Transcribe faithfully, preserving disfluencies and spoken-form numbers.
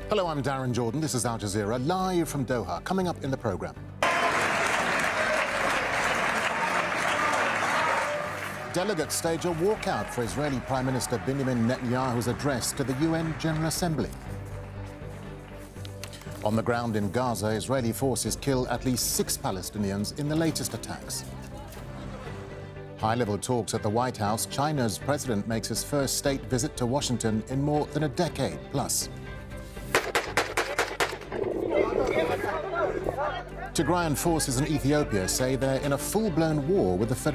Hello, I'm Darren Jordan. This is Al Jazeera, live from Doha. Coming up in the programme. Delegates stage a walkout for Israeli Prime Minister Benjamin Netanyahu's address to the U N General Assembly. On the ground in Gaza, Israeli forces kill at least six Palestinians in the latest attacks. High-level talks at the White House. China's president makes his first state visit to Washington in more than a decade plus. Tigrayan forces in Ethiopia say they're in a full-blown war with the Federal